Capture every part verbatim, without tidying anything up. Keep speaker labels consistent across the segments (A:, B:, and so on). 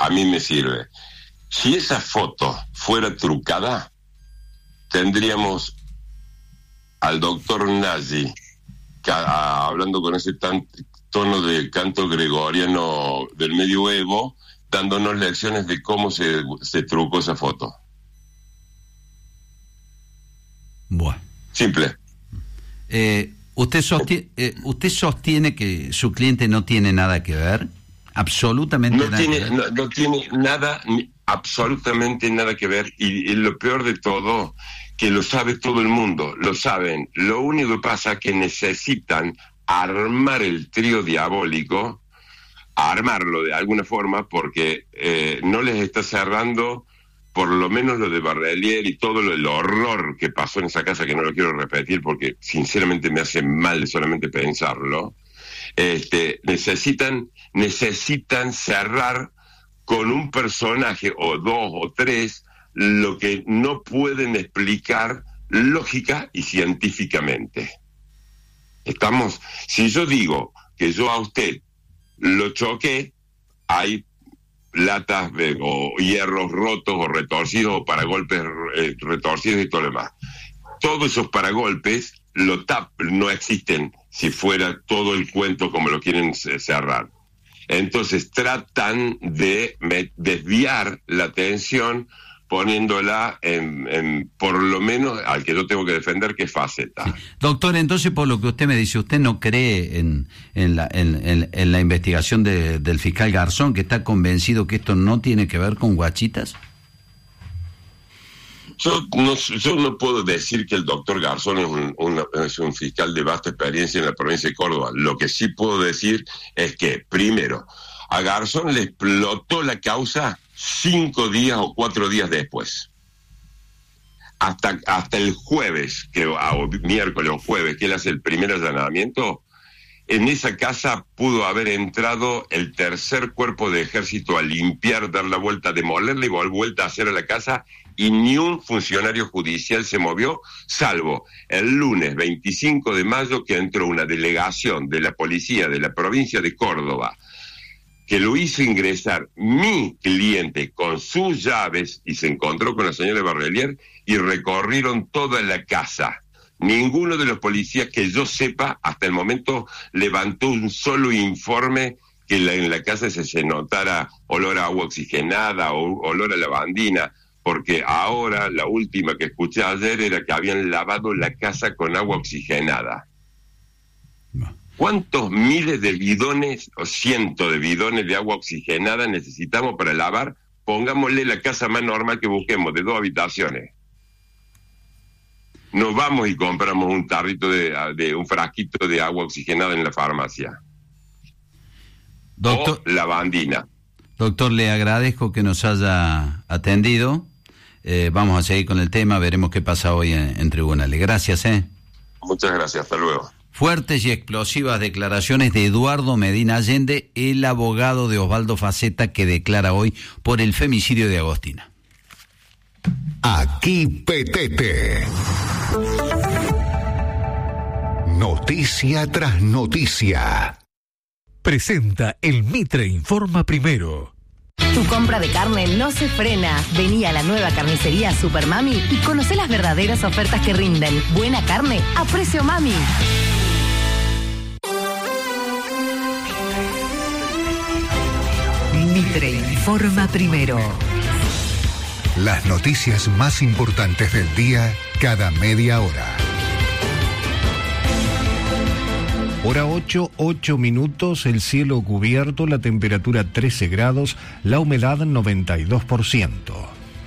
A: a mí me sirve. Si esa foto fuera trucada, tendríamos al doctor Nagy ca- hablando con ese tan, tono de canto gregoriano del medioevo, dándonos lecciones de cómo se, se trucó esa foto.
B: Bueno.
A: Simple.
B: Eh, ¿usted, sostiene, eh, ¿Usted sostiene que su cliente no tiene nada que ver? Absolutamente
A: no
B: nada
A: tiene,
B: que ver.
A: No, no tiene nada, absolutamente nada que ver. Y, y lo peor de todo, que lo sabe todo el mundo, lo saben. Lo único que pasa es que necesitan armar el trío diabólico, armarlo de alguna forma, porque eh, no les está cerrando por lo menos lo de Barrelier y todo lo, el horror que pasó en esa casa, que no lo quiero repetir porque sinceramente me hace mal solamente pensarlo. Este, necesitan, necesitan cerrar con un personaje o dos o tres lo que no pueden explicar lógica y científicamente. Estamos, si yo digo que yo a usted lo choqué, hay latas eh, o hierros rotos o retorcidos o paragolpes eh, retorcidos y todo lo demás. Todos esos paragolpes lo tap, no existen si fuera todo el cuento como lo quieren cerrar. Entonces tratan de me, desviar la atención poniéndola en, en, por lo menos, al que yo tengo que defender, que es Faceta.
B: Sí. Doctor, entonces, por lo que usted me dice, ¿usted no cree en, en, la, en, en, en la investigación de, del fiscal Garzón, que está convencido que esto no tiene que ver con guachitas?
A: Yo no, yo no puedo decir que el doctor Garzón es un, un, es un fiscal de vasta experiencia en la provincia de Córdoba. Lo que sí puedo decir es que, primero, a Garzón le explotó la causa cinco días o cuatro días después. Hasta, hasta el jueves, que, o miércoles o jueves, que él hace el primer allanamiento, en esa casa pudo haber entrado el tercer cuerpo de ejército a limpiar, dar la vuelta, demolerla y volver vuelta a hacer a la casa, y ni un funcionario judicial se movió, salvo el lunes veinticinco de mayo, que entró una delegación de la policía de la provincia de Córdoba, que lo hizo ingresar mi cliente con sus llaves y se encontró con la señora Barrelier y recorrieron toda la casa. Ninguno de los policías que yo sepa hasta el momento levantó un solo informe que la, en la casa se, se notara olor a agua oxigenada o olor a lavandina, porque ahora la última que escuché ayer era que habían lavado la casa con agua oxigenada. No. ¿Cuántos miles de bidones o cientos de bidones de agua oxigenada necesitamos para lavar? Pongámosle la casa más normal que busquemos, de dos habitaciones. Nos vamos y compramos un tarrito de, de un frasquito de agua oxigenada en la farmacia. Doctor, o lavandina.
B: Doctor, le agradezco que nos haya atendido. Eh, vamos a seguir con el tema, veremos qué pasa hoy en, en tribunales. Gracias, ¿eh?
A: Muchas gracias, hasta luego.
B: Fuertes y explosivas declaraciones de Eduardo Medina Allende, el abogado de Osvaldo Faceta, que declara hoy por el femicidio de Agostina.
C: Aquí Petete. Noticia tras noticia.
D: Presenta el Mitre Informa Primero.
E: Tu compra de carne no se frena. Vení a la nueva carnicería Super Mami y conocé las verdaderas ofertas que rinden. Buena carne a precio mami.
C: Mitre Informa Primero. Las noticias más importantes del día cada media hora.
F: Hora ocho, ocho minutos, el cielo cubierto, la temperatura trece grados, la humedad noventa y dos por ciento.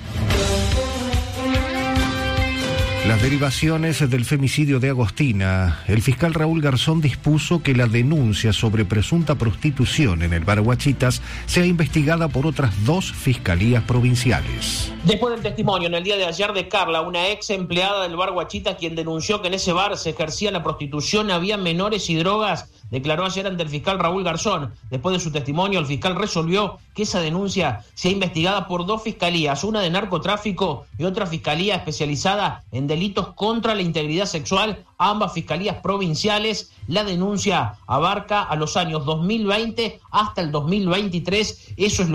F: Las derivaciones del femicidio de Agostina. El fiscal Raúl Garzón dispuso que la denuncia sobre presunta prostitución en el bar Guachitas sea investigada por otras dos fiscalías provinciales.
G: Después del testimonio en el día de ayer de Carla, una ex empleada del bar Guachitas, quien denunció que en ese bar se ejercía la prostitución, había menores y drogas, declaró ayer ante el fiscal Raúl Garzón. Después de su testimonio, el fiscal resolvió que esa denuncia sea investigada por dos fiscalías, una de narcotráfico y otra fiscalía especializada en delitos contra la integridad sexual, ambas fiscalías provinciales. La denuncia abarca a los años dos mil veinte hasta el dos mil veintitrés. Eso es lo